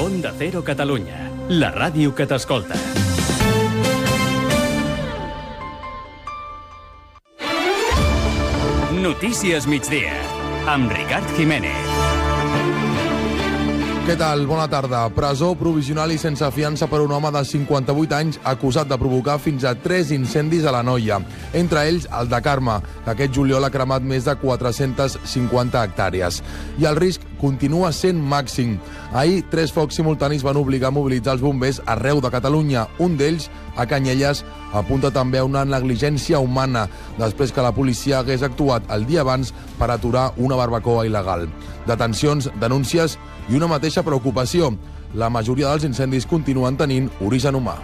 Onda Cero Catalunya, la ràdio que t'escolta. Notícies migdia, amb Ricard Jiménez. Què tal? Bona tarda. Presó provisional i sense fiança per un home de 58 anys acusat de provocar fins a 3 incendis a l'Anoia. Entre ells, el de Carme, que aquest juliol ha cremat més de 450 hectàrees. I el risc continua sent màxim. Ahir, 3 focs simultanis van obligar a mobilitzar els bombers arreu de Catalunya. Un d'ells, a Canyelles, apunta també a una negligència humana, després que la policia hagués actuat el dia abans per aturar una barbacoa il·legal. Detencions, denúncies i una mateixa preocupació. La majoria dels incendis continuen tenint origen humà.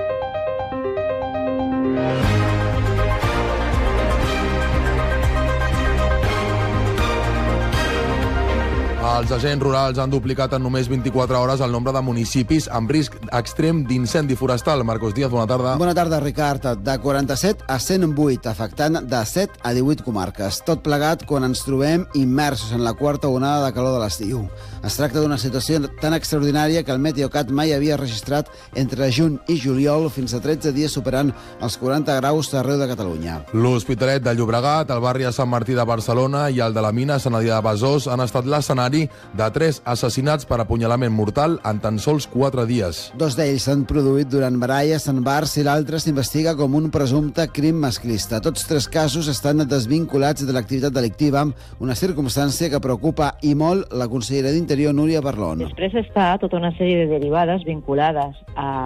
Els agents rurals han duplicat en només 24 hores el nombre de municipis amb risc extrem d'incendi forestal. Marcos Díaz, bona tarda. Bona tarda, Ricard. De 47 a 108, afectant de 7 a 18 comarques. Tot plegat quan ens trobem immersos en la quarta onada de calor de l'estiu. Es tracta d'una situació tan extraordinària que el Meteocat mai havia registrat entre juny i juliol, fins a 13 dies superant els 40 graus arreu de Catalunya. L'Hospitalet de Llobregat, el barri de Sant Martí de Barcelona i el de la mina Sant Adrià de Besòs han estat l'escenari de 3 assassinats per apunyalament mortal en tan sols 4 dies. 2 d'ells s'han produït durant baralles en bars i l'altre s'investiga com un presumpte crim masclista. Tots 3 casos estan desvinculats de l'activitat delictiva, una circumstància que preocupa i molt la consellera d'Interior, Núria Parlon. Després està tota una sèrie de derivades vinculades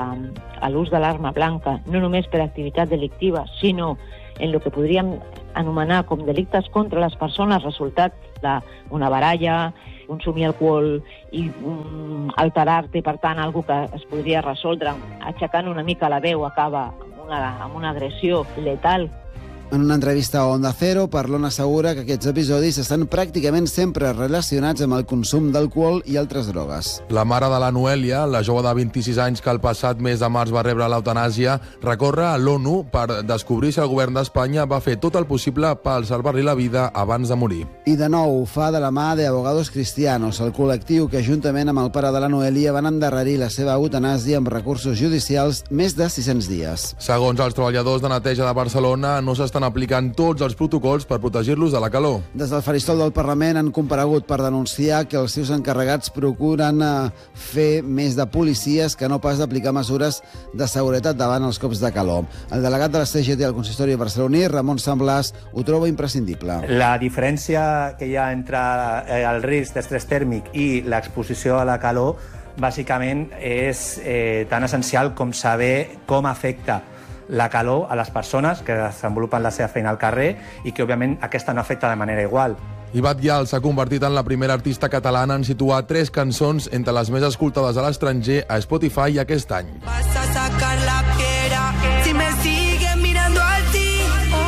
a l'ús de l'arma blanca, no només per activitat delictiva, sinó en el que podríem anomenar com delictes contra les persones, resultat d'una baralla, consumir alcohol i alterar-te, per tant, algo que es podria resoldre aixecant una mica la veu, acaba amb una agressió letal. En una entrevista a Onda Cero, Parlon assegura que aquests episodis estan pràcticament sempre relacionats amb el consum d'alcohol i altres drogues. La mare de la Noèlia, la jove de 26 anys que el passat mes de març va rebre l'eutanàsia, recorre a l'ONU per descobrir si el govern d'Espanya va fer tot el possible per salvar-li la vida abans de morir. I de nou ho fa de la mà de Abogados Cristianos, el col·lectiu que juntament amb el pare de la Noèlia van endarrerir la seva eutanàsia amb recursos judicials més de 600 dies. Segons els treballadors de neteja de Barcelona, no s'estan aplicant tots els protocols per protegir-los de la calor. Des del faristol del Parlament han comparegut per denunciar que els seus encarregats procuren fer més de policies que no pas d'aplicar mesures de seguretat davant els cops de calor. El delegat de la CGT al consistori barceloní, Ramon Samblas, ho troba imprescindible. La diferència que hi ha entre el risc d'estrès tèrmic i l'exposició a la calor bàsicament és tan essencial com saber com afecta la calor a les persones que desenvolupen la seva feina al carrer i que, òbviament, aquesta no afecta de manera igual. Ibat Gial s'ha convertit en la primera artista catalana en situar 3 cançons entre les més escoltades a l'estranger a Spotify aquest any. Vas a sacar la piedra si me siguen mirando a ti.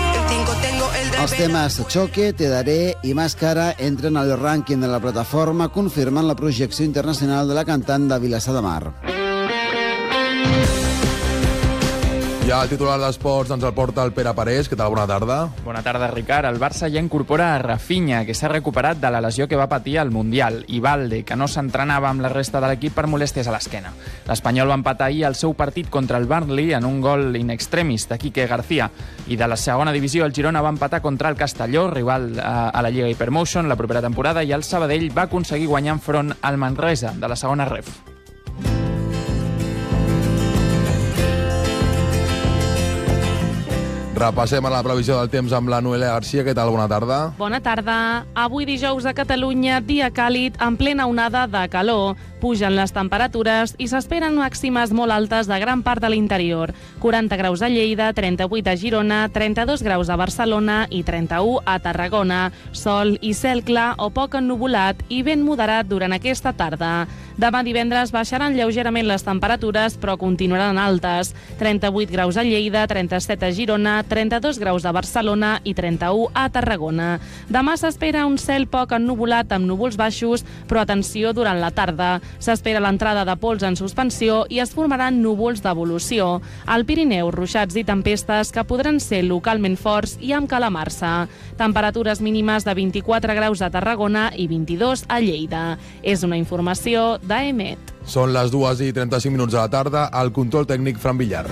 Els temes Choque, Te Daré i Máscara entren al rànquing de la plataforma, confirmant la projecció internacional de la cantant de Vilassar de Mar. Ja el titular d'Esports ens el porta el Pere Parés. Què tal? Bona tarda. Bona tarda, Ricard. El Barça ja incorpora a Rafinha, que s'ha recuperat de la lesió que va patir al Mundial, i Valde, que no s'entrenava amb la resta de l'equip per molèsties a l'esquena. L'Espanyol va empatar ahir el seu partit contra el Burnley en un gol in extremis de Quique García. I de la segona divisió, el Girona va empatar contra el Castelló, rival a la Lliga Hypermotion la propera temporada, i el Sabadell va aconseguir guanyar enfront al Manresa, de la segona ref. Repassem a la previsió del temps amb la Noelia Garcia. Què tal? Bona tarda. Bona tarda. Avui dijous a Catalunya, dia càlid en plena onada de calor. Pugen les temperatures i s'esperen màximes molt altes de gran part de l'interior. 40 graus a Lleida, 38 a Girona, 32 graus a Barcelona i 31 a Tarragona. Sol i cel clar o poc ennuvolat i vent moderat durant aquesta tarda. Demà divendres baixaran lleugerament les temperatures, però continuaran altes. 38 graus a Lleida, 37 a Girona, 32 graus a Barcelona i 31 a Tarragona. Demà s'espera un cel poc ennuvolat amb núvols baixos, però atenció durant la tarda. S'espera l'entrada de pols en suspensió i es formaran núvols d'evolució. Al Pirineu, ruixats i tempestes que podran ser localment forts i amb calamarsa. Temperatures mínimes de 24 graus a Tarragona i 22 a Lleida. És una informació d'AEMET. Són les 2:35 de la tarda, al control tècnic Fran Villar.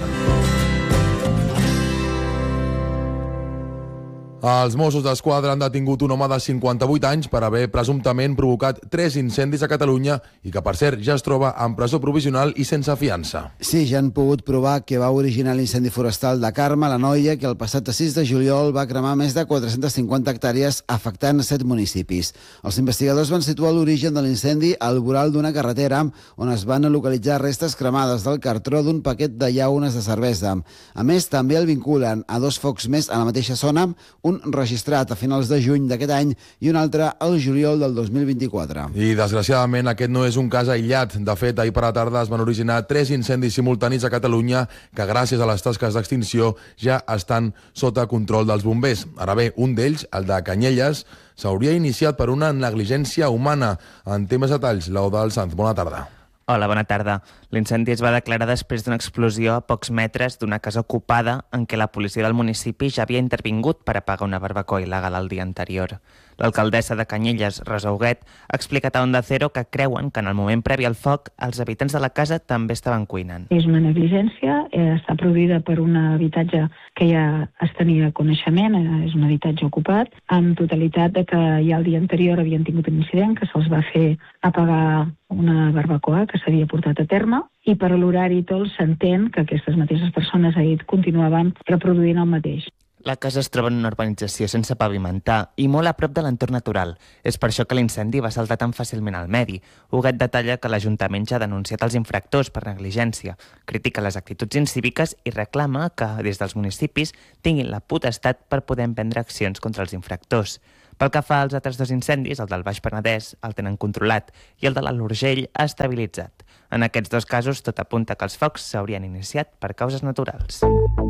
Els Mossos d'Esquadra han detingut un home de 58 anys per haver presumptament provocat 3 incendis a Catalunya i que, per cert, ja es troba en presó provisional i sense fiança. Sí, ja han pogut provar que va originar l'incendi forestal de Carme, la noia, que el passat 6 de juliol va cremar més de 450 hectàrees afectant 7 municipis. Els investigadors van situar l'origen de l'incendi al voral d'una carretera on es van localitzar restes cremades del cartró d'un paquet de llaunes de cervesa. A més, també el vinculen a 2 focs més a la mateixa zona, un registrat a finals de juny d'aquest any i un altre al juliol del 2024. I, desgraciadament, aquest no és un cas aïllat. De fet, ahir per la tarda es van originar 3 incendis simultanis a Catalunya que, gràcies a les tasques d'extinció, ja estan sota control dels bombers. Ara bé, un d'ells, el de Canyelles, s'hauria iniciat per una negligència humana. En té més detalls, l'Eudald Sanz. Bona tarda. Hola, bona tarda. L'incendi es va declarar després d'una explosió a pocs metres d'una casa ocupada en què la policia del municipi ja havia intervingut per apagar una barbacoa il·legal el dia anterior. L'alcaldessa de Canyelles, Rosa Huguet, ha explicat a Onda Cero que creuen que en el moment previ al foc els habitants de la casa també estaven cuinant. És una negligència, està produïda per un habitatge que ja es tenia coneixement, és un habitatge ocupat, amb totalitat de que ja el dia anterior havien tingut un incident que se'ls va fer apagar una barbacoa que s'havia portat a terme i per l'horari i tot s'entén que aquestes mateixes persones ahir continuaven reproduint el mateix. La casa es troba en una urbanització sense pavimentar i molt a prop de l'entorn natural. És per això que l'incendi va saltar tan fàcilment al medi. Huguet detalla que l'Ajuntament ja ha denunciat els infractors per negligència, critica les actituds incíviques i reclama que, des dels municipis, tinguin la potestat per poder emprendre accions contra els infractors. Pel que fa als altres 2 incendis, el del Baix Penedès el tenen controlat i el de l'Alt Urgell ha estabilitzat. En aquests 2 casos, tot apunta que els focs s'haurien iniciat per causes naturals.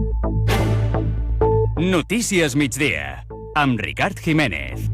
Notícies migdia, amb Ricard Jiménez.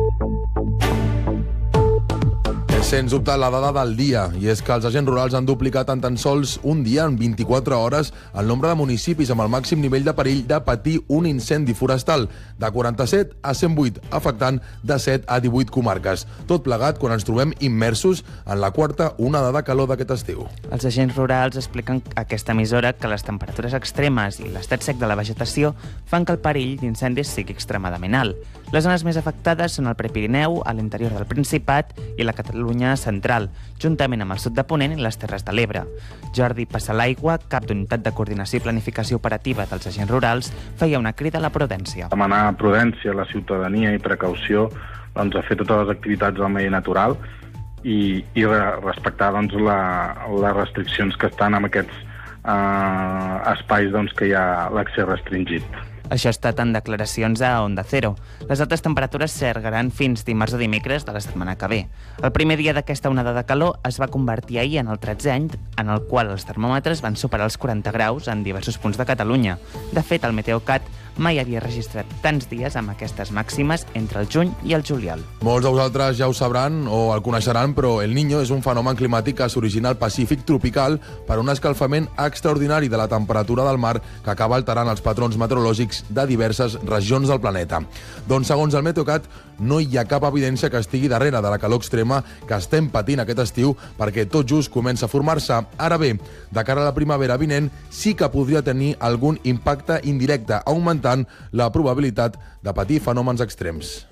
Sens dubte la dada del dia, i és que els agents rurals han duplicat en tan sols un dia, en 24 hores, el nombre de municipis amb el màxim nivell de perill de patir un incendi forestal, de 47 a 108, afectant de 7 a 18 comarques. Tot plegat quan ens trobem immersos en la 4ª onada de calor d'aquest estiu. Els agents rurals expliquen a aquesta emissora que les temperatures extremes i l'estat sec de la vegetació fan que el perill d'incendis sigui extremadament alt. Les zones més afectades són el Prepirineu, a l'interior del Principat i la Catalunya central, juntament amb el sud de Ponent i les Terres de l'Ebre. Jordi Passalaigua, cap d'unitat de coordinació i planificació operativa dels agents rurals, feia una crida a la prudència. Demanar prudència a la ciutadania i precaució a fer totes les activitats del medi natural i respectar les restriccions que estan en aquests espais que hi ha l'accés restringit. Això ha estat en declaracions a Onda Cero. Les altes temperatures s'allargaran fins dimarts o dimecres de la setmana que ve. El primer dia d'aquesta onada de calor es va convertir ahir en el 13è any en el qual els termòmetres van superar els 40 graus en diversos punts de Catalunya. De fet, el Meteocat mai havia registrat tants dies amb aquestes màximes entre el juny i el juliol. Molts de vosaltres ja ho sabran o el coneixeran, però El Niño és un fenomen climàtic que s'origina al Pacífic tropical per un escalfament extraordinari de la temperatura del mar que acaba alterant els patrons meteorològics de diverses regions del planeta. Doncs, segons el Meteocat, no hi ha cap evidència que estigui darrere de la calor extrema que estem patint aquest estiu, perquè tot just comença a formar-se. Ara bé, de cara a la primavera vinent, sí que podria tenir algun impacte indirecte, augmentant la probabilitat de patir fenòmens extrems.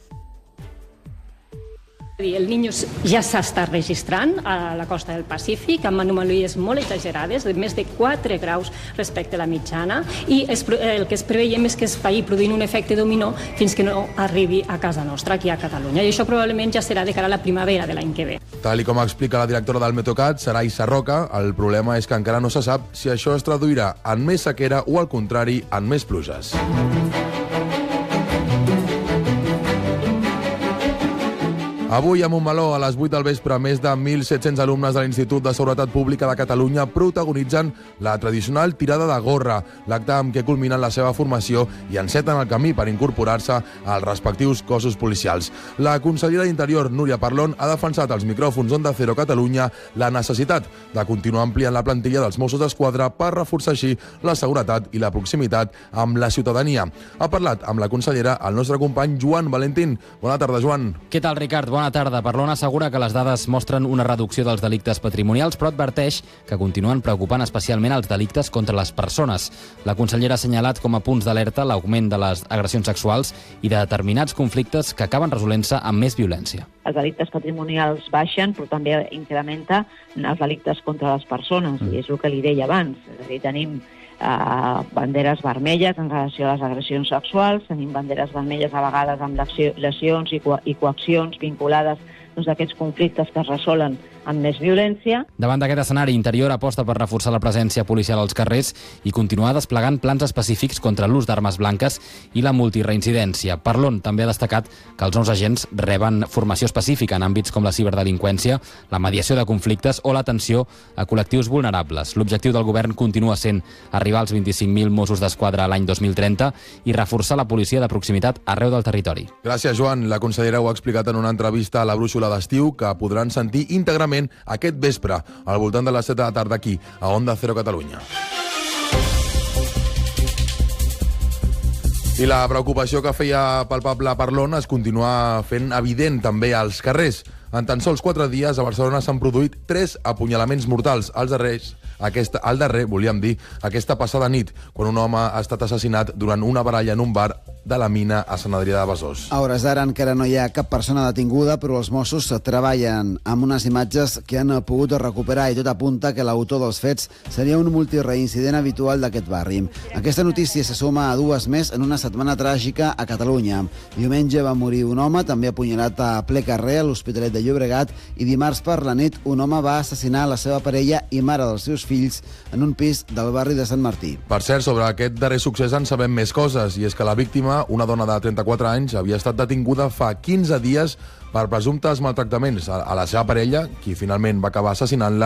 El Niño ja s'està registrant a la costa del Pacífic amb anomalies molt exagerades, de més de 4 graus respecte a la mitjana, i el que es preveiem és que es vagi produint un efecte dominó fins que no arribi a casa nostra, aquí a Catalunya. I això probablement ja serà de cara a la primavera de l'any que ve. Tal com explica la directora del Meteocat, Sarai Sarroca, el problema és que encara no se sap si això es traduirà en més sequera o, al contrari, en més pluges. Avui a Montmeló, a les 8 del vespre, més de 1.700 alumnes de l'Institut de Seguretat Pública de Catalunya protagonitzen la tradicional tirada de gorra, l'acte amb què culminen la seva formació i enceten el camí per incorporar-se als respectius cossos policials. La consellera d'Interior, Núria Parlon, ha defensat als micròfons Onda Cero Catalunya la necessitat de continuar ampliant la plantilla dels Mossos d'Esquadra per reforçar així la seguretat i la proximitat amb la ciutadania. Ha parlat amb la consellera el nostre company Joan Valentín. Bona tarda, Joan. Què tal, Ricard? Bona bona tarda. Parlon assegura que les dades mostren una reducció dels delictes patrimonials, però adverteix que continuen preocupant especialment els delictes contra les persones. La consellera ha assenyalat com a punts d'alerta l'augment de les agressions sexuals i de determinats conflictes que acaben resolent-se amb més violència. Els delictes patrimonials baixen, però també incrementa els delictes contra les persones, i és el que li deia abans. És a dir, tenim banderes vermelles en relació a les agressions sexuals, tenim banderes vermelles a vegades amb lesions i coaccions vinculades a aquests conflictes que es resolen amb més violència. Davant d'aquest escenari, Interior aposta per reforçar la presència policial als carrers i continuar desplegant plans específics contra l'ús d'armes blanques i la multireincidència. Parlon també ha destacat que els nous agents reben formació específica en àmbits com la ciberdelinqüència, la mediació de conflictes o l'atenció a col·lectius vulnerables. L'objectiu del govern continua sent arribar als 25.000 Mossos d'Esquadra l'any 2030 i reforçar la policia de proximitat arreu del territori. Gràcies, Joan. La consellera ho ha explicat en una entrevista a la Brúixola d'Estiu, que podran sentir íntegrament aquest vespre, al voltant de les 7 de la tarda aquí, a Onda Cero Catalunya. I la preocupació que feia palpable Parlon es continua fent evident també als carrers. En tan sols 4 dies a Barcelona s'han produït 3 apunyalaments mortals. El darrer, volíem dir, aquesta passada nit, quan un home ha estat assassinat durant una baralla en un bar de la Mina a Sant Adrià de Besòs. A hores d'ara encara no hi ha cap persona detinguda, però els Mossos treballen amb unes imatges que han pogut recuperar i tot apunta que l'autor dels fets seria un multireincident habitual d'aquest barri. Aquesta notícia se suma a 2 més en una setmana tràgica a Catalunya. Diumenge va morir un home, també apunyalat a ple carrer a l'Hospitalet de Llobregat, i dimarts per la nit un home va assassinar la seva parella i mare dels seus fills en un pis del barri de Sant Martí. Per cert, sobre aquest darrer succés en sabem més coses, i és que la víctima, una dona de 34 anys, havia estat detinguda fa 15 dies per presumptes maltractaments a la seva parella, qui finalment va acabar assassinant-la